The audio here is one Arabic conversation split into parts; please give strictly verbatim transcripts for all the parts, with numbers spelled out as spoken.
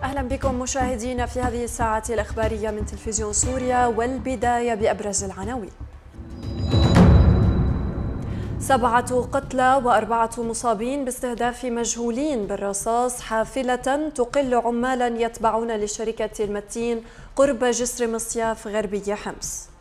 أهلا بكم مشاهدينا في هذه الساعة الإخبارية من تلفزيون سوريا، والبداية بأبرز العناوين. سبعة قتلى وأربعة مصابين باستهداف مجهولين بالرصاص حافلة تقل عمالا يتبعون لشركة المتين قرب جسر مصياف غربي حمص.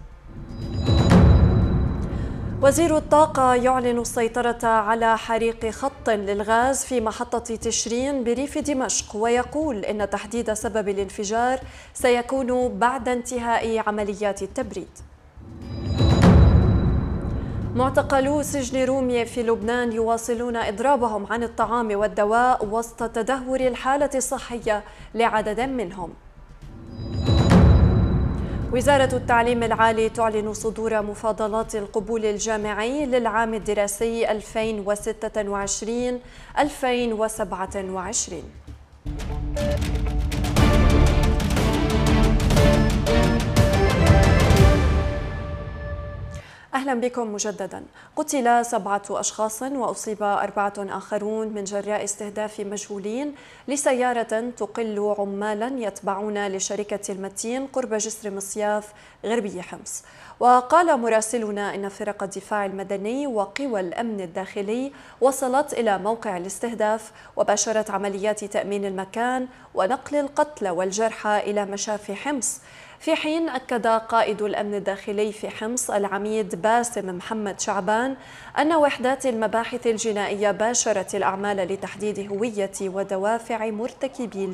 وزير الطاقة يعلن السيطرة على حريق خط للغاز في محطة تشرين بريف دمشق، ويقول إن تحديد سبب الانفجار سيكون بعد انتهاء عمليات التبريد. معتقلو سجن رومية في لبنان يواصلون إضرابهم عن الطعام والدواء وسط تدهور الحالة الصحية لعدد منهم. وزارة التعليم العالي تعلن صدور مفاضلات القبول الجامعي للعام الدراسي ألفين وستة وعشرين ألفين وسبعة وعشرين. أهلا بكم مجددا. قتل سبعة أشخاص وأصيب أربعة آخرون من جراء استهداف مجهولين لسيارة تقل عمالا يتبعون لشركة المتين قرب جسر مصياف غربي حمص. وقال مراسلنا إن فرق الدفاع المدني وقوى الأمن الداخلي وصلت إلى موقع الاستهداف وباشرت عمليات تأمين المكان ونقل القتلى والجرحى إلى مشافي حمص، في حين أكد قائد الأمن الداخلي في حمص العميد باسم محمد شعبان أن وحدات المباحث الجنائية باشرت الأعمال لتحديد هوية ودوافع مرتكبي